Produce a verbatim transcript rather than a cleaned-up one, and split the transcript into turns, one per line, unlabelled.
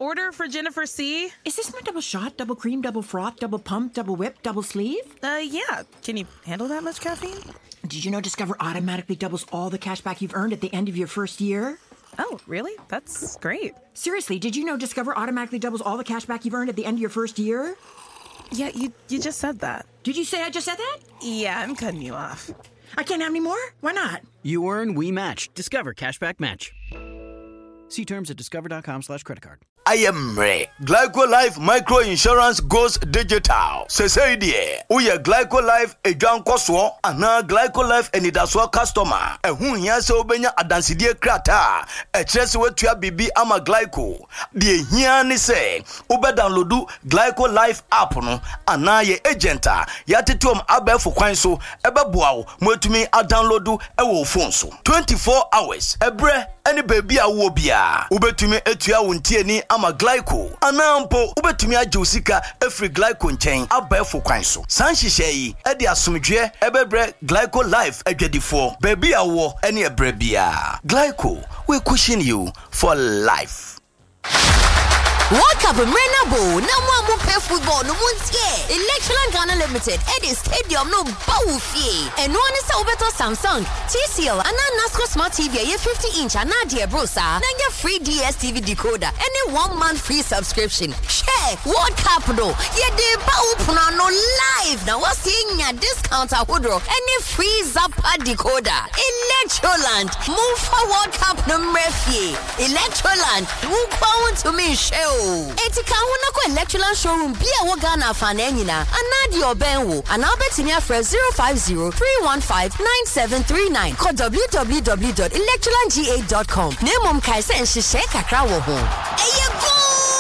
order for Jennifer C.
Is this my double shot, double cream, double froth, double pump, double whip, double sleeve?
Uh, yeah. Can you handle that much caffeine?
Did you know Discover automatically doubles all the cash back you've earned at the end of your first year?
Oh, really? That's great.
Seriously, did you know Discover automatically doubles all the cash back you've earned at the end of your first year?
Yeah, you, you just said that.
Did you say I just said that?
Yeah, I'm cutting you off.
I can't have any more? Why not?
You earn, we match. Discover Cashback Match. See terms at discover.com slash credit card.
I am Ray. Glyco Life Micro Insurance goes digital. Say dear, we are Glyco Life a John Coswo, and now Glyco Life and it as well customer. And who here so benya adansidie krata. A chess with your baby ama Glyco. The here ni say, Uber downloadu Glyco Life app no, and now ye agenta. Yatitum abe for kwanso, ebe boao, mwetumi a downloadu ewo phone so. twenty-four hours, ebre, any baby a wobia. Ubetumi etua wuntie ni ama Glyco anampo ubetumi ajosika every Glyco nchen abefo kwan so sanhihye yi e de asomdwe ebebre Glyco Life adwadifo baby awo ene ebre bia Glyco we cushion you for life.
World Cup Renabo, no more mo pay football no muntie. Electroland Ghana Limited, Eddie Stadium no bawufi. And one is over to Samsung, T C L, and Nasco Smart T V, a fifty inch, and Nadia Brosa, and your free D S T V decoder, and a one month free subscription. Share World Cup no, yeah de bawupuna no live. Now what's in your discount a hoodro, and a free Zappa decoder. Electroland, move for World Cup no refi. Electroland, move on to me show. Etika wona ko Electroland showroom bia wo Ghana fa na nyina anadi obenwo ana obetini afre zero five zero three one five nine seven three nine call w w w dot electroland g a dot com. Nemom kai se nhihye kakra wo ho. Eye